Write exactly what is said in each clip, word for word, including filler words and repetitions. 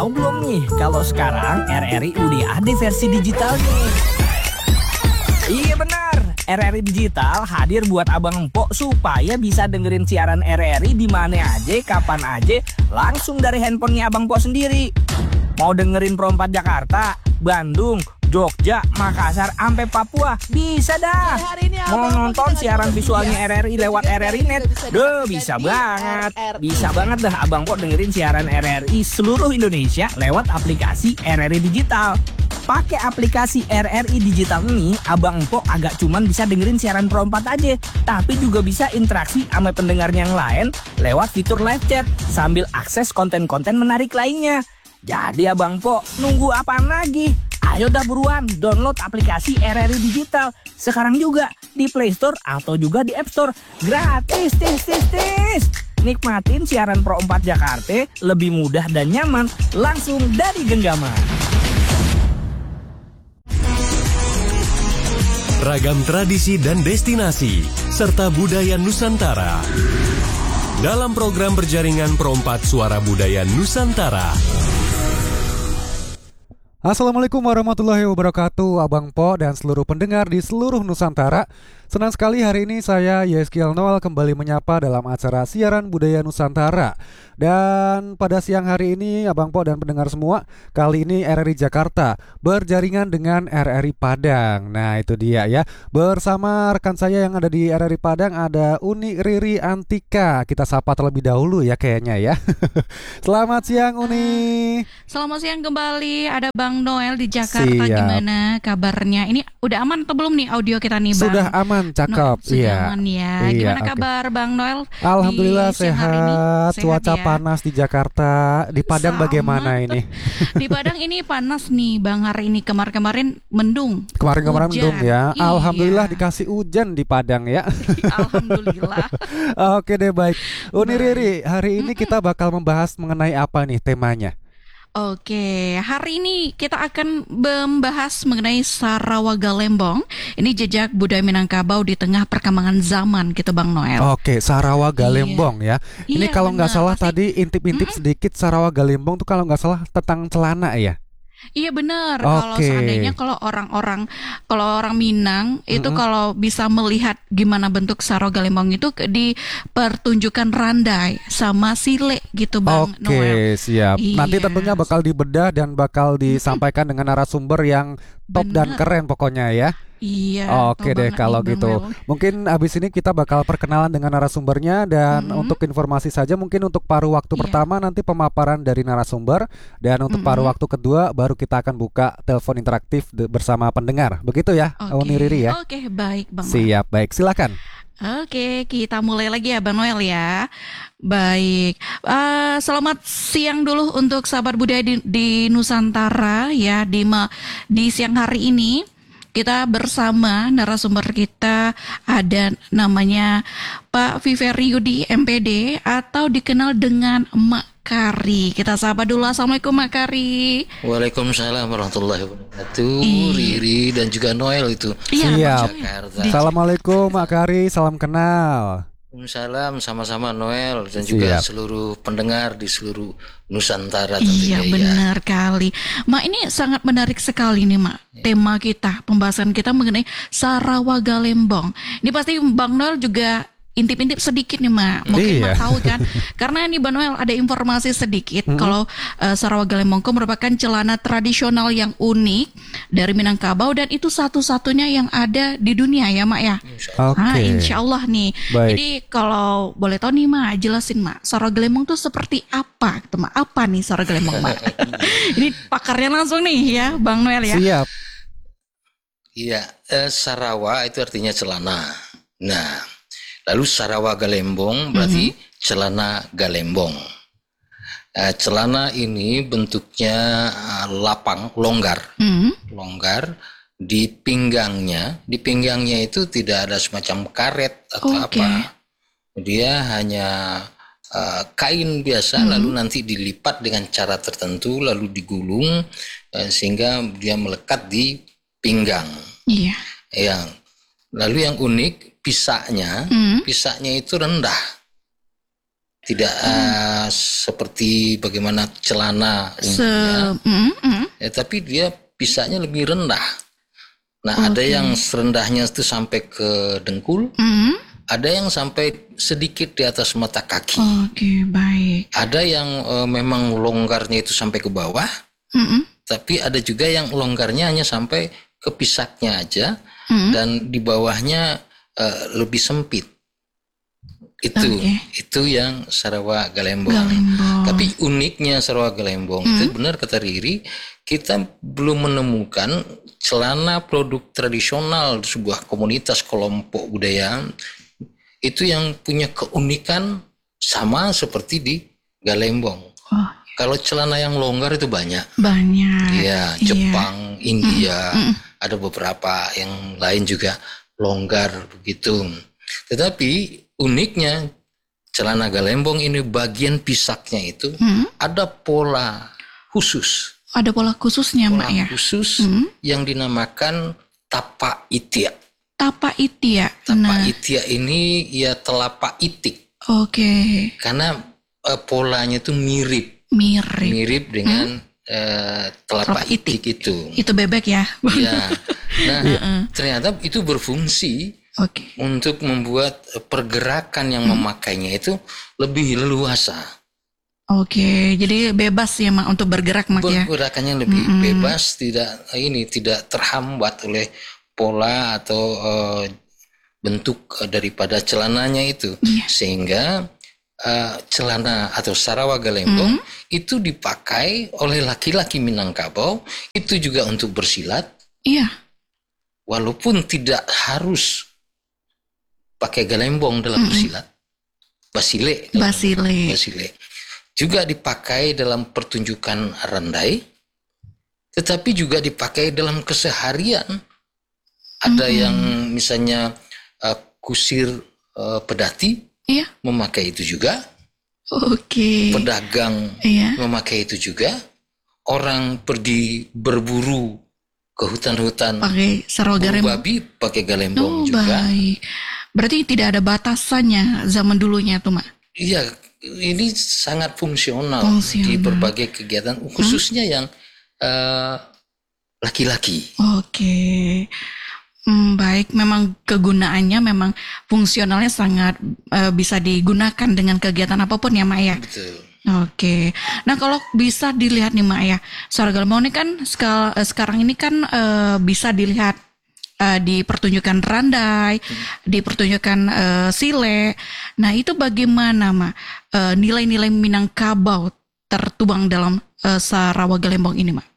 Tahu belum nih kalau sekarang R R I udah ada versi digitalnya? Iya benar, R R I Digital hadir buat abang empok supaya bisa dengerin siaran R R I di mana aja, kapan aja, langsung dari handphonenya abang empok sendiri. Mau dengerin Pro empat Jakarta, Bandung, Jogja, Makassar, sampai Papua, bisa dah. Mau nonton siaran visualnya R R I lewat R R I Net, duh bisa banget. Bisa banget dah abang empok dengerin siaran R R I seluruh Indonesia lewat aplikasi R R I Digital. Pakai aplikasi R R I Digital ini, abang empok agak cuman bisa dengerin siaran Pro empat aja, tapi juga bisa interaksi sama pendengar yang lain lewat fitur live chat sambil akses konten-konten menarik lainnya. Jadi abang empok nunggu apaan lagi? Ayo dah buruan download aplikasi R R I Digital sekarang juga di Play Store atau juga di App Store. Gratis, tis, tis, tis. Nikmatin siaran Pro empat Jakarta lebih mudah dan nyaman langsung dari genggaman. Ragam tradisi dan destinasi, serta budaya Nusantara. Dalam program berjaringan Pro empat Suara Budaya Nusantara. Assalamualaikum warahmatullahi wabarakatuh, Abang Po dan seluruh pendengar di seluruh Nusantara. Senang sekali hari ini saya Yeskiel Noel kembali menyapa dalam acara siaran budaya Nusantara. Dan pada siang hari ini Abang Po dan pendengar semua, kali ini R R I Jakarta berjaringan dengan R R I Padang. Nah itu dia ya, bersama rekan saya yang ada di R R I Padang ada Uni Riri Antika. Kita sapa terlebih dahulu ya kayaknya ya. Selamat siang Uni. Selamat siang kembali, ada Bang Noel di Jakarta. Siap. Gimana kabarnya? Ini udah aman atau belum nih audio kita nih Bang? Sudah aman, cakep. No, sudah iya. aman ya. Iya, Gimana oke. kabar Bang Noel? Alhamdulillah di siang hari ini? sehat. Sehat Cuaca ya? panas di Jakarta. Di Padang Sama. bagaimana ini? Di Padang ini panas nih Bang, hari ini. Kemarin-kemarin mendung. Kemarin-kemarin Hujan. mendung ya. Iya. Alhamdulillah dikasih hujan di Padang ya. Alhamdulillah. Oke deh, baik. Uni Baik. Riri, hari ini kita bakal membahas mengenai apa nih temanya? Oke, hari ini kita akan membahas mengenai Sarawak Galembong. Ini jejak budaya Minangkabau di tengah perkembangan zaman gitu Bang Noel. Oke, Sarawak Galembong ya. Ini Iya, kalau nggak benar. salah Pasti- tadi intip-intip sedikit Sarawak Galembong tuh kalau nggak salah tentang celana ya. Iya benar. Kalau Oke. seandainya kalau orang-orang kalau orang Minang itu Mm-mm. kalau bisa melihat gimana bentuk Sarawak Galembong itu ke- dipertunjukkan randai sama sile gitu Bang Oke, Noel. siap. Nanti Iya. tentunya bakal dibedah dan bakal disampaikan dengan narasumber yang top dan Benar. keren pokoknya ya. Iya. Oke tahu deh banget kalau nih, Bang gitu. Noel. Mungkin abis ini kita bakal perkenalan dengan narasumbernya dan Mm-mm. untuk informasi saja mungkin untuk paruh waktu Iya. pertama nanti pemaparan dari narasumber dan untuk paruh Mm-mm. waktu kedua baru kita akan buka telepon interaktif de- bersama pendengar. Begitu ya, Oke. Uni Riri ya. Oke, baik Bang Noel. Siap, baik. Silakan. Oke, kita mulai lagi ya Bang Noel ya. Baik, Eh, selamat siang dulu untuk sahabat budaya di, di Nusantara ya di ma- di siang hari ini. Kita bersama narasumber kita ada namanya Pak Viveri Yudi M P D atau dikenal dengan Mak Kari. Kita sapa dulu. Assalamualaikum Mak Kari. Waalaikumsalam warahmatullahi wabarakatuh. Iya. Riri dan juga Noel itu. Iya, Siap. Bang Noel. Jakarta. Assalamualaikum Mak Kari, salam kenal. Waalaikumsalam sama-sama Noel dan juga Siap. seluruh pendengar di seluruh Nusantara Iya tentunya ya. benar kali. Mak ini sangat menarik sekali nih Mak. Tema kita, pembahasan kita mengenai Sarawak Galembong. Ini pasti Bang Noel juga intip-intip sedikit nih Mak. Mungkin Iya. Mak tahu kan. Karena ini Bang Noel ada informasi sedikit kalau eh, Sarawak Galembong itu merupakan celana tradisional yang unik dari Minangkabau dan itu satu-satunya yang ada di dunia ya Mak ya. Oke. Ah, insya Allah nih. Baik. Jadi kalau boleh tahu nih Mak, jelasin Mak, Sarawak Galembong tuh seperti apa? Gitu, Mak. Apa nih Sarawak Galembong Mak? Ini pakarnya langsung nih ya, Bang Noel ya. Siap. Iya, eh, Sarawak itu artinya celana. Nah, lalu Sarawak Galembong berarti celana Galembong. Eh, celana ini bentuknya eh, lapang, longgar. Hmm. longgar di pinggangnya. Di pinggangnya itu tidak ada semacam karet atau Oke. apa. Dia hanya uh, kain biasa lalu nanti dilipat dengan cara tertentu lalu digulung uh, sehingga dia melekat di pinggang. Iya. Yang lalu yang unik pisaknya, Hmm. pisaknya itu rendah. tidak uh, seperti bagaimana celana Se umumnya, mm, mm. ya, tapi dia pisaknya lebih rendah. Nah, Oke. ada yang serendahnya itu sampai ke dengkul, Mm. ada yang sampai sedikit di atas mata kaki. Oke, baik. Ada yang uh, memang longgarnya itu sampai ke bawah, Mm-mm. tapi ada juga yang longgarnya hanya sampai ke pisaknya aja, Mm. dan di bawahnya uh, lebih sempit. Itu Oke. itu yang Sarawak Galembong. Galembong. Tapi uniknya Sarawak Galembong itu benar kata Riri, kita belum menemukan celana produk tradisional sebuah komunitas kelompok budaya itu yang punya keunikan sama seperti di Galembong. Oh, Kalau celana yang longgar itu banyak. banyak. Ya, Iya. Jepang, India, ada beberapa yang lain juga longgar begitu. Tetapi uniknya celana Galembong ini bagian pisaknya itu Hmm. ada pola khusus, Ada pola khususnya, pola Mak ya. khusus Hmm. yang dinamakan tapak itia. Tapa itia. Tapak Nah, itia ini ya telapak itik, oke. karena eh, polanya itu mirip, Mirip. mirip dengan eh, telapak Telapak itik. itik itu. Itu bebek ya. Ya, nah ternyata itu berfungsi Oke. untuk membuat pergerakan yang memakainya itu lebih leluasa. Oke, jadi bebas ya Mak untuk bergerak Mak ya. Pergerakannya lebih bebas, tidak ini tidak terhambat oleh pola atau eh, bentuk eh, daripada celananya itu. Iya. Sehingga eh, celana atau Sarawak Galembong itu dipakai oleh laki-laki Minangkabau itu juga untuk bersilat, Iya. walaupun tidak harus pakai galembong dalam bersilat. Basile. dalam- Basile. Basile. Juga dipakai dalam pertunjukan randai, tetapi juga dipakai dalam keseharian. Ada yang misalnya uh, kusir uh, pedati Iya. memakai itu juga, Oke. pedagang Iya. memakai itu juga, orang pergi berburu ke hutan-hutan Pakai Sarawak buru Galembong. babi pakai galembong Oh, juga. baik. Berarti tidak ada batasannya zaman dulunya tuh Mak. Iya, ini sangat fungsional, Fungsional. di berbagai kegiatan, khususnya yang eh, laki-laki. Oke. Hmm, baik, memang kegunaannya memang fungsionalnya sangat eh, bisa digunakan dengan kegiatan apapun ya Mak ya. Betul. Oke. Nah, kalau bisa dilihat nih Mak ya, Sarawak Galembong ini kan sekal- eh, sekarang ini kan eh, bisa dilihat eh, di pertunjukan randai, di pertunjukan eh, sile. Nah, itu bagaimana Mak eh, nilai-nilai Minangkabau tertuang dalam eh, Sarawak Galembong ini Mak?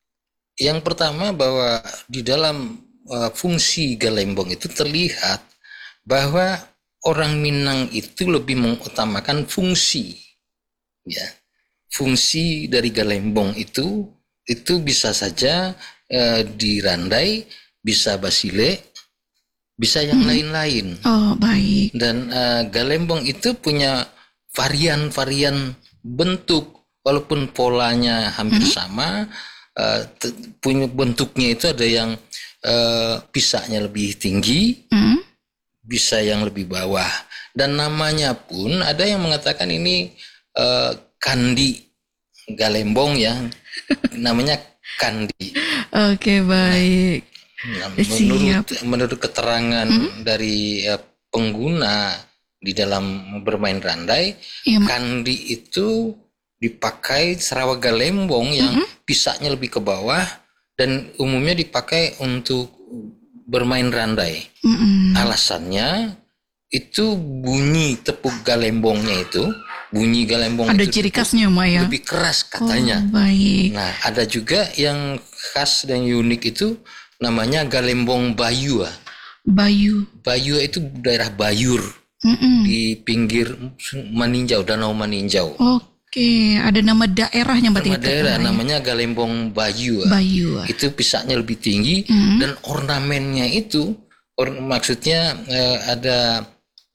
Yang pertama bahwa di dalam uh, fungsi galembong itu terlihat bahwa orang Minang itu lebih mengutamakan fungsi, ya. Fungsi dari galembong itu itu bisa saja uh, di randai, bisa basile, bisa yang lain-lain. Oh, baik. Dan uh, galembong itu punya varian-varian bentuk, walaupun polanya hampir sama. Uh, te- punya bentuknya itu ada yang uh, pisaknya lebih tinggi, Hmm. bisa yang lebih bawah, dan namanya pun ada yang mengatakan ini uh, kandi galembong ya, namanya kandi. Oke, baik. Nah, Siap. menurut menurut keterangan dari uh, pengguna di dalam bermain randai, Iya, Mak. kandi itu dipakai Sarawak Galembong yang pisaknya lebih ke bawah dan umumnya dipakai untuk bermain randai. Mm-mm. Alasannya itu bunyi tepuk galembongnya itu, bunyi galembong Ada itu ciri tepuk khasnya Mak ya. lebih keras katanya. Oh, baik. Nah, ada juga yang khas dan unik itu namanya galembong Bayu. Bayu. Bayu itu daerah Bayur Mm-mm. di pinggir Maninjau, Danau Maninjau. Oke, ada nama daerahnya berarti Nama itu. daerah Mak, ya? namanya galembong Bayu. Bayu. Itu pisaknya lebih tinggi Mm. dan ornamennya itu or- maksudnya eh, ada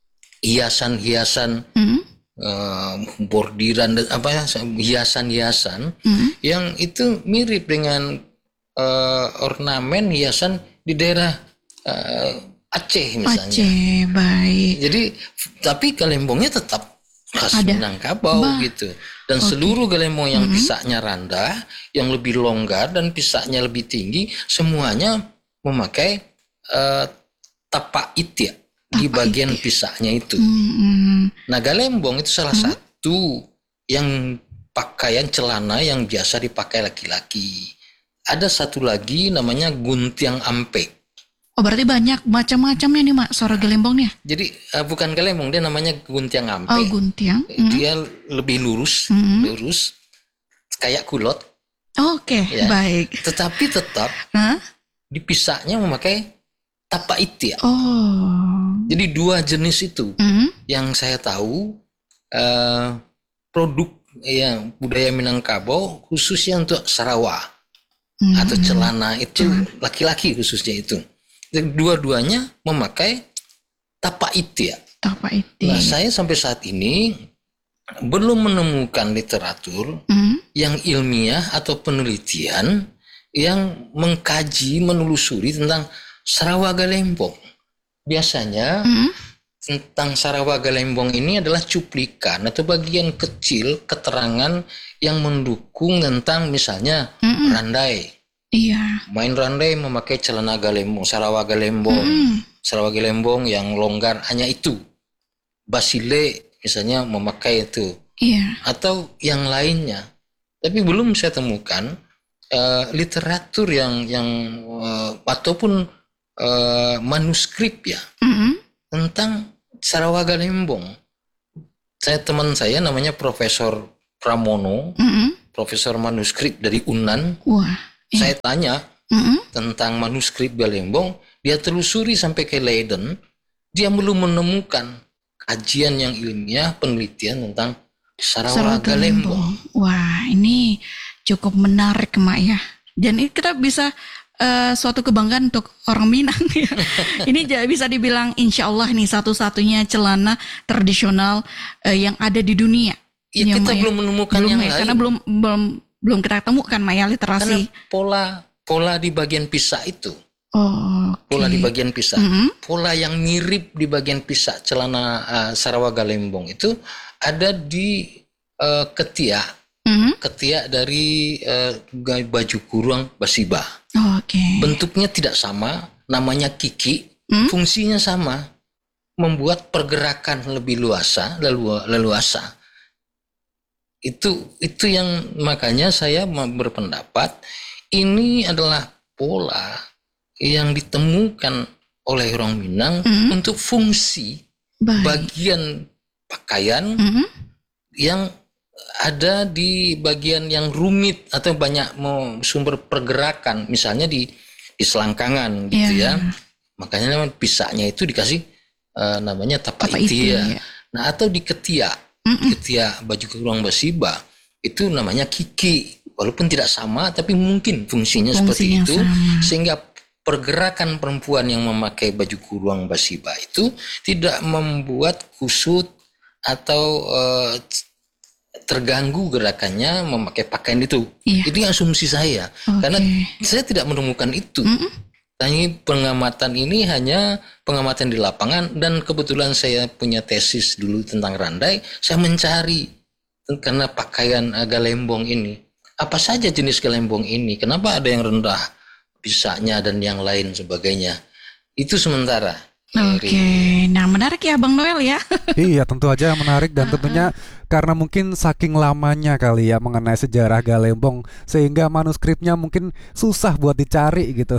hiasan-hiasan Mm. eh, bordiran dan apa ya hiasan-hiasan Mm. yang itu mirip dengan eh, ornamen hiasan di daerah eh, Aceh misalnya. Aceh, baik. Jadi tapi galembongnya tetap khas Ada. Minangkabau Bah. gitu. Dan Oke. seluruh galembong yang Mhm. pisaknya rendah, yang lebih longgar dan pisaknya lebih tinggi, semuanya memakai eh, tapak itia di Tapak bagian itia. pisaknya itu. Hmm. Nah, galembong itu salah Hmm. satu yang pakaian celana yang biasa dipakai laki-laki. Ada satu lagi namanya guntiang ampek. Oh berarti banyak macam-macamnya nih mak suara gelembongnya. Jadi uh, bukan galembong, dia namanya guntiang ampek. Oh guntiang. Hmm. Dia lebih lurus, Hmm. lurus kayak kulot, Oke Ya. baik. tetapi tetap Hah? di pisaknya memakai tapak itia. Oh. Jadi dua jenis itu Hmm. yang saya tahu uh, produk yang budaya Minangkabau khususnya untuk Sarawak. Hmm. Atau celana itu laki-laki khususnya itu. Dan dua-duanya memakai tapak itia. Tapak itu. Nah, saya sampai saat ini belum menemukan literatur Hmm. yang ilmiah atau penelitian yang mengkaji, menelusuri tentang Sarawak Galembong. Biasanya Hmm. tentang Sarawak Galembong ini adalah cuplikan atau bagian kecil keterangan yang mendukung tentang misalnya Mm-mm. randai. Iya. Main randai memakai celana galembong, Sarawak Galembong. Mm-mm. Sarawak Galembong yang longgar hanya itu. Basile misalnya memakai itu. Iya. Atau yang lainnya. Tapi belum saya temukan eh, literatur yang yang eh, ataupun eh, manuskrip ya Mm-mm. tentang Sarawak Galembong. Saya teman saya namanya Profesor Pramono, Mm-mm. Profesor manuskrip dari Unan. Wah. Iya. Saya tanya Mm-mm. tentang manuskrip Galembong, dia telusuri sampai ke Leiden, dia belum menemukan kajian yang ilmiah, penelitian tentang Sarawak, Sarawak Galembong. Galembong. Wah, ini cukup menarik, Mak ya. Dan ini kita bisa eh, suatu kebanggaan untuk orang Minang ya. Ini ja- bisa dibilang insya Allah nih satu-satunya celana tradisional eh, yang ada di dunia. Ya, Ya, kita Mak, ya. belum menemukan Belum yang ya, lain. karena belum belum belum kita temukan Mak ya Karena literasi. pola pola di bagian pisak itu, Oh, oke. pola di bagian pisak, Mm-mm. pola yang mirip di bagian pisak celana uh, Sarawak Galembong itu ada di uh, ketiak, Mhm. ketiak dari uh, baju kurung Basiba. Oh, oke. Bentuknya tidak sama, namanya kiki, Hmm? fungsinya sama, membuat pergerakan lebih luasa, lelu- leluasa. Itu itu yang makanya saya berpendapat ini adalah pola yang ditemukan oleh orang Minang Hmm? untuk fungsi Baik. bagian pakaian Mhm. yang ada di bagian yang rumit atau banyak mau sumber pergerakan, misalnya di di selangkangan gitu Iya. ya. Makanya pisaknya itu dikasih eh, namanya tapak Tapak itia. itia. Nah, atau di ketiak, Mm-mm. ketiak baju kurung Basiba itu namanya kiki. Walaupun tidak sama, tapi mungkin fungsinya, seperti Fungsinya itu, sama. sehingga pergerakan perempuan yang memakai baju kurung Basiba itu tidak membuat kusut atau eh, terganggu gerakannya memakai pakaian itu. Iya. Itu yang asumsi saya. Oke. Karena saya tidak menemukan itu. Mm-mm. Tapi pengamatan ini hanya pengamatan di lapangan, dan kebetulan saya punya tesis dulu tentang randai, saya mencari karena pakaian uh, galembong ini. Apa saja jenis galembong ini? Kenapa ada yang rendah pisaknya dan yang lain sebagainya? Itu sementara. Oke, nah menarik ya Bang Noel ya. Iya, tentu aja menarik dan tentunya karena mungkin saking lamanya kali ya mengenai sejarah Galembong sehingga manuskripnya mungkin susah buat dicari gitu.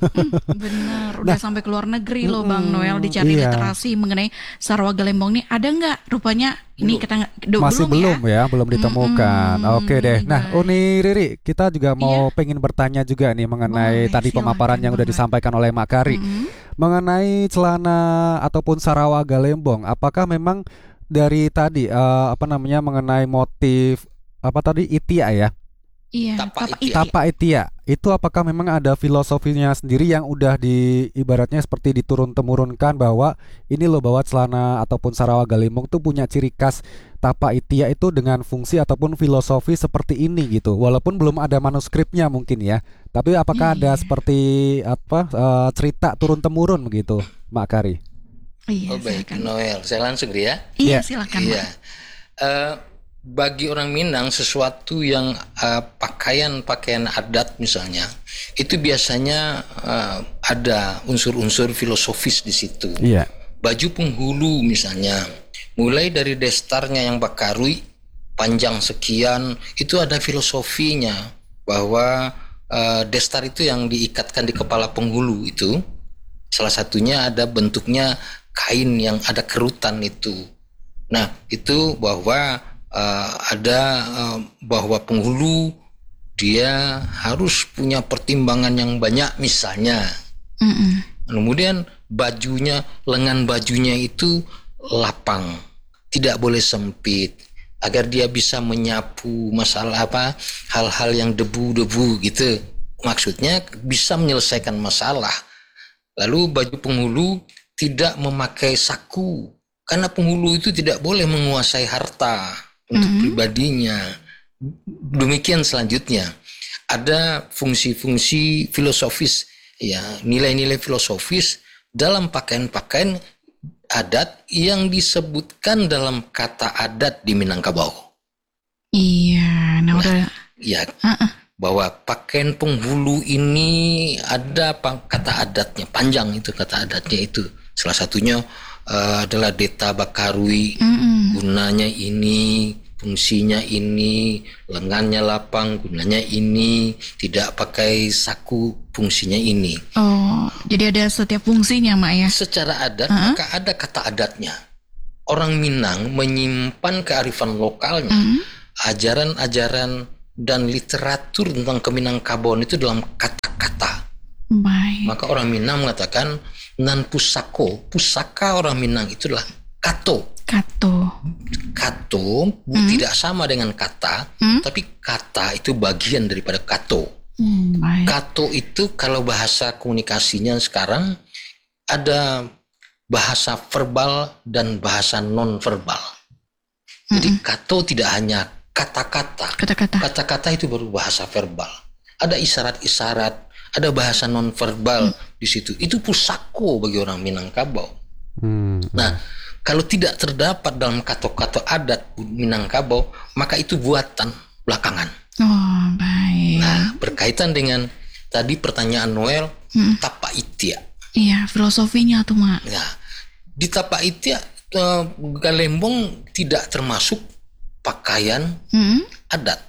Bener, udah sampai ke luar negeri loh Bang mm-mm, Noel dicari iya. literasi mengenai Sarawak Galembong nih. Ada nggak? Rupanya ini kita nggak- du- Masih belum ya, belum ditemukan. Mm-mm, Oke deh. Nah, baik. Uni Riri, kita juga mau pengen bertanya juga nih mengenai Boleh, tadi pemaparan silakan yang udah banget. disampaikan oleh Mak Kari. Mm-mm. Mengenai celana ataupun Sarawak Galembong, apakah memang dari tadi eh, apa namanya mengenai motif apa tadi itia ya? Iya, Tapak tapak itia. itia. Tapak itia. Itu apakah memang ada filosofinya sendiri yang udah di ibaratnya seperti diturun temurunkan bahwa ini loh bahwa celana ataupun Sarawak Galembong tuh punya ciri khas tapak itia itu dengan fungsi ataupun filosofi seperti ini gitu. Walaupun belum ada manuskripnya mungkin ya. Tapi apakah ada Iya. seperti apa eh, cerita turun temurun begitu, Mak Kari? Iya, Oh baik, silakan. Noel. Saya langsung ya. Iya, Iya. silakan. Iya. Mak. uh, bagi orang Minang sesuatu yang uh, pakaian-pakaian adat misalnya itu biasanya uh, ada unsur-unsur filosofis di situ. Iya. Baju penghulu misalnya, mulai dari destarnya yang bakarui panjang sekian itu ada filosofinya bahwa uh, destar itu yang diikatkan di kepala penghulu itu salah satunya ada bentuknya kain yang ada kerutan itu. Nah itu bahwa Uh, ada uh, bahwa penghulu dia harus punya pertimbangan yang banyak misalnya. Mm-mm. Kemudian bajunya, lengan bajunya itu lapang, tidak boleh sempit, agar dia bisa menyapu masalah apa, hal-hal yang debu-debu gitu. Maksudnya bisa menyelesaikan masalah. Lalu baju penghulu tidak memakai saku, karena penghulu itu tidak boleh menguasai harta untuk mm-hmm. pribadinya. Demikian selanjutnya ada fungsi-fungsi filosofis, ya nilai-nilai filosofis dalam pakaian-pakaian adat yang disebutkan dalam kata adat di Minangkabau. Iya, nah, udah. Ya, uh-uh. bahwa pakaian penghulu ini ada kata adatnya, panjang itu kata adatnya itu. Salah satunya uh, adalah Deta Bakarui, mm-mm. gunanya ini, fungsinya ini, lengannya lapang, gunanya ini, tidak pakai saku, fungsinya ini. Oh, jadi ada setiap fungsinya, Mak ya? Secara adat, uh-huh. maka ada kata adatnya. Orang Minang menyimpan kearifan lokalnya, uh-huh. ajaran-ajaran dan literatur tentang Keminangkabauan itu dalam kata-kata. Baik. Maka orang Minang mengatakan nan pusako, pusaka orang Minang itu adalah kato. Kato. Kato hmm. tidak sama dengan kata, hmm? tapi kata itu bagian daripada kato. Hmm, kato itu kalau bahasa komunikasinya sekarang ada bahasa verbal dan bahasa non verbal. Hmm. Jadi kato tidak hanya kata-kata. Kata-kata. Kata-kata itu baru bahasa verbal. Ada isyarat-isyarat, ada bahasa non verbal hmm. di situ. Itu pusako bagi orang Minangkabau. Hmm. Nah, kalau tidak terdapat dalam kata-kata adat Minangkabau, maka itu buatan belakangan. Oh, baik. Nah, berkaitan dengan tadi pertanyaan Noel, hmm. tapa itia. Iya, filosofinya tuh, Mak. Nah, di tapa itia, uh, Galembong tidak termasuk pakaian hmm. adat,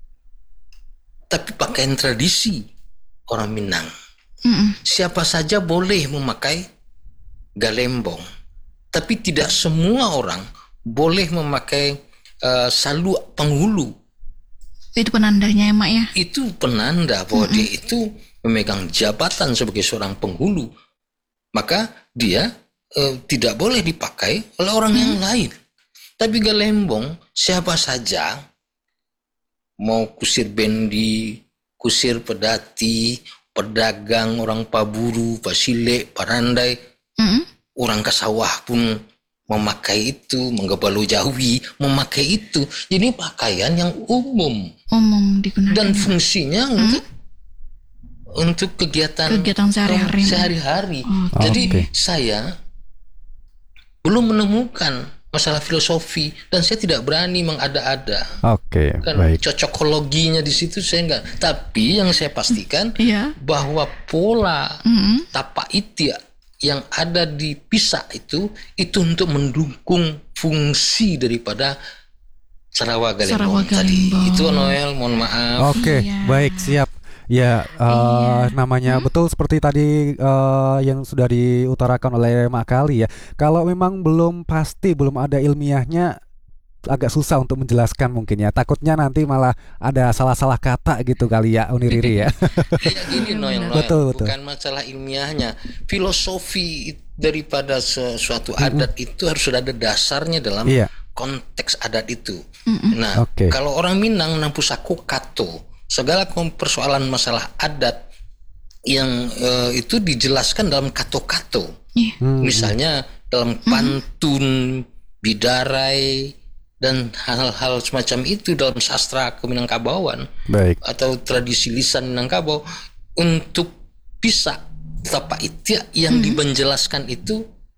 tapi pakaian tradisi orang Minang. Hmm. Siapa saja boleh memakai galembong, tapi tidak semua orang boleh memakai uh, saluk penghulu. Itu penandanya ya, Mak ya? Itu penanda bahwa mm-hmm. dia itu memegang jabatan sebagai seorang penghulu. Maka dia uh, tidak boleh dipakai oleh orang mm-hmm. yang lain. Tapi galembong siapa saja, mau kusir bendi, kusir pedati, pedagang, orang paburu, pasile, parandai, mm-hmm. orang kasawah pun memakai itu, menggebalu jawi memakai itu. Jadi pakaian yang umum, umum digunakan dan fungsinya hmm? untuk untuk kegiatan kegiatan sehari-hari. sehari-hari. Oh. Jadi okay. saya belum menemukan masalah filosofi dan saya tidak berani mengada-ada. Oke, okay, kan baik. Cocokologinya di situ saya enggak. Tapi yang saya pastikan yeah. bahwa pola mm-hmm. tapa itia yang ada di Pisa itu itu untuk mendukung fungsi daripada Sarawak Galembong tadi. Itu Noel, mohon maaf. Oke, okay, iya. baik, siap. Ya, uh, iya. namanya hmm? betul seperti tadi uh, yang sudah diutarakan oleh Mak Kali ya. Kalau memang belum pasti, belum ada ilmiahnya, agak susah untuk menjelaskan mungkin ya. Takutnya nanti malah ada salah-salah kata gitu kali ya, Uni Riri ya. Ya gini Noel, Noel. Betul, betul. Bukan masalah ilmiahnya. Filosofi daripada sesuatu adat mm-hmm. itu harus sudah ada dasarnya dalam yeah. konteks adat itu. Mm-hmm. Nah, okay. kalau orang Minang nampusaku kato, segala persoalan masalah adat yang uh, itu dijelaskan dalam kato-kato. Yeah. Mm-hmm. Misalnya dalam pantun, mm-hmm. bidarai, dan hal-hal semacam itu dalam sastra Keminangkabauan Baik. atau tradisi lisan Minangkabau untuk bisa tapa itia yang hmm. dimenjelaskan itu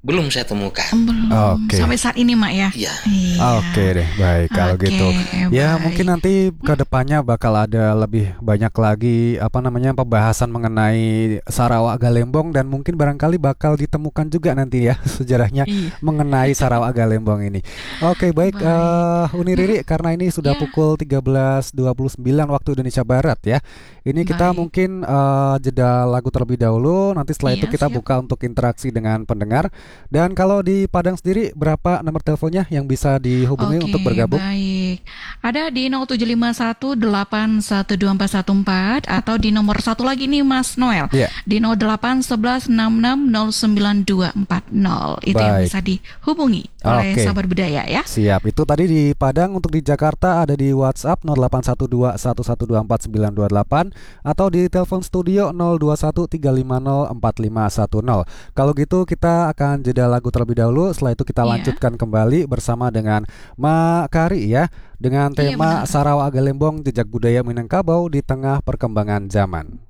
belum saya temukan. Belum. Oke. Sampai saat ini, Mak ya. Iya. Iya. Oke deh, baik kalau Oke, gitu. Ya baik. mungkin nanti ke depannya bakal ada lebih banyak lagi apa namanya pembahasan mengenai Sarawak Galembong dan mungkin barangkali bakal ditemukan juga nanti ya sejarahnya Iya. mengenai Sarawak Galembong ini. Oke, baik, Baik. eh, Uni Riri, karena ini sudah Ya. pukul tiga belas dua puluh sembilan waktu Indonesia Barat ya. Ini kita Baik. mungkin eh, jeda lagu terlebih dahulu. Nanti setelah itu Iya, kita siap. buka untuk interaksi dengan pendengar. Dan kalau di Padang sendiri berapa nomor teleponnya yang bisa dihubungi Oke, untuk bergabung? baik. Ada di nol tujuh lima satu delapan satu dua empat satu empat atau di nomor satu lagi nih Mas Noel. Iya. Di nol delapan satu satu enam enam nol sembilan dua empat nol. Itu yang Baik. bisa dihubungi oleh Oke. Sahabat Budaya ya. Siap, itu tadi di Padang. Untuk di Jakarta ada di WhatsApp nol delapan satu dua satu satu dua empat sembilan dua delapan atau di telepon studio nol dua satu tiga lima nol empat lima satu nol. Kalau gitu kita akan jeda lagu terlebih dahulu. Setelah itu kita Iya. lanjutkan kembali bersama dengan Mak Kari ya, dengan Iya, tema benar. Sarawak Galembong, jejak budaya Minangkabau di tengah perkembangan zaman.